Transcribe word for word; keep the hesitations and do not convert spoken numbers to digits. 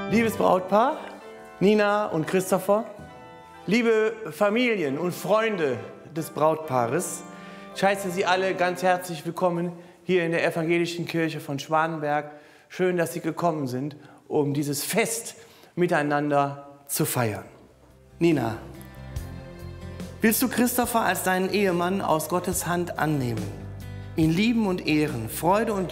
Liebes Brautpaar, Nina und Christopher, liebe Familien und Freunde des Brautpaares, ich heiße Sie alle ganz herzlich willkommen hier in der Evangelischen Kirche von Schwanenberg. Schön, dass Sie gekommen sind, um dieses Fest miteinander zu feiern. Nina, willst du Christopher als deinen Ehemann aus Gottes Hand annehmen, ihn lieben und ehren, Freude und